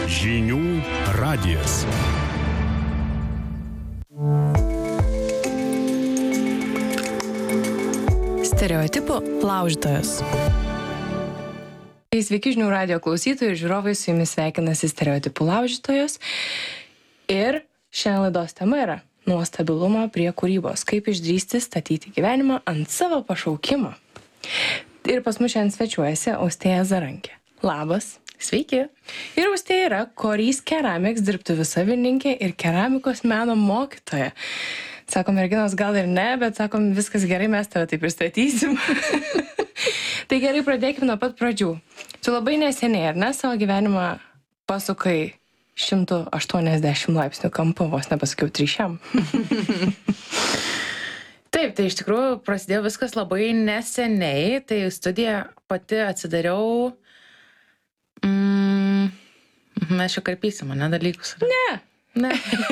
Žinių radijas. Stereotipų laužytojas. Sveiki žinių radijo klausytojai ir žiūrovai, su jumis sveikinasi Stereotipų laužytojas. Ir šiandien laidos tema yra nuo stabilumo prie kūrybos. Kaip išdrįsti statyti gyvenimą ant savo pašaukimo. Ir pas mus šiandien svečiuojasi Austėja Zarankė. Labas. Sveiki. Ir Austėja yra Korys Keramics dirbtuvių savininkė ir keramikos meno mokytoja. Sakom, merginos gal ir ne, bet sakom, viskas gerai, mes tave taip pristatysim. Tai gerai, pradėkime nuo pat pradžių. Tu labai neseniai, ar ne, savo gyvenimą pasukai 180 laipsnių kampu, vos nepasakiau 300. Taip, tai iš tikrųjų prasidėjo viskas labai neseniai, tai studiją pati atsidariau. Mes čia karpysim, ne, dalykus? Ne.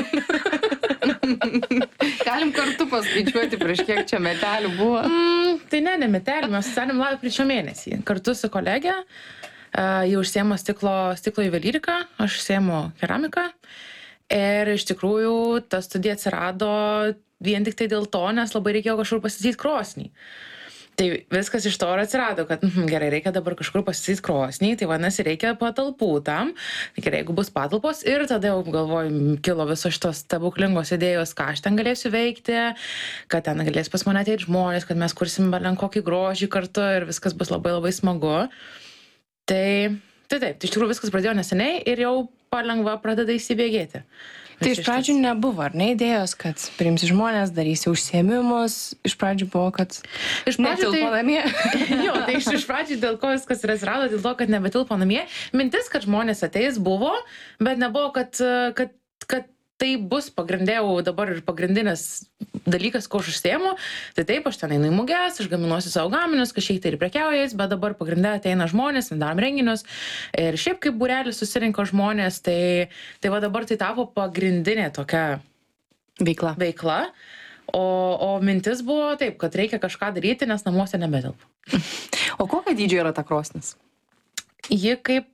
Galim kartu paskaičiuoti, prieš kiek čia metelių buvo. Tai ne metelių, mes susidarėm lapkričio mėnesį. Kartu su kolegė, jau užsiema stiklo juvelyriką, aš užsiemu keramiką. Ir iš tikrųjų ta studija atsirado vien tik tai dėl to, nes labai reikėjo kažkur pasistatyti krosnį. Tai viskas iš to ir atsirado, kad gerai, reikia dabar kažkur pasistatyti krosnį, tai vadinasi, reikia patalpų tam. Tai gerai, jeigu bus patalpos, ir tada jau galvoju, kilo visos šitos stebuklingos idėjos, ką aš ten galėsiu veikti, kad ten galės pas mane ateiti žmonės, kad mes kursim kokį grožį kartu ir viskas bus labai labai smagu. Tai taip, iš tikrųjų viskas pradėjo neseniai ir jau palengva pradeda įsibėgėti. Tai iš pradžių nebuvo, ar ne, idėjos, kad priimsi žmonės, darysi užsiėmimus, iš pradžių buvo, kad netilpo namie. Jo, tai iš pradžių dėl ko viskas ir atsirado, dėl to, kad nebetilpo namie. Mintis, kad žmonės ateis buvo, bet nebuvo, kad tai bus pagrindėjau dabar ir pagrindinis dalykas, ko aš užsiėmu. Tai taip, aš ten einu į muges, aš gaminuosi savo gaminius, kažkiek tai ir prekiaujais, bet dabar pagrindė ateina žmonės, darom renginius. Ir šiaip kaip būrelis susirinko žmonės, tai va dabar tai tapo pagrindinė tokia veikla. O mintis buvo taip, kad reikia kažką daryti, nes namuose nebetelpu. O kokio dydžio yra ta krosnis? Ji kaip...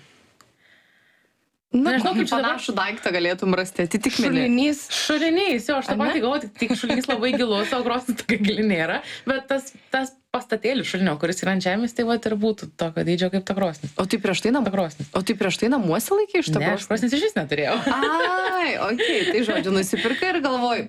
Nežinau, kaip panašų daiktą galėtum rasti, atitikmenį. Šulinys, jo, aš tą patį galvoju, tik šulinys labai gilus, o krosnis tokia gili nėra, bet tas pastatėlis šulinio, kuris yra ant žemės, tai va ir būtų tokio dydžio kaip ta krosnis. O tai prieš tai namuose laikė iš to krosnis? Ne, aš krosnis iš vis neturėjau. Ai, okei, tai žodžiu, nusipirkai ir galvoju,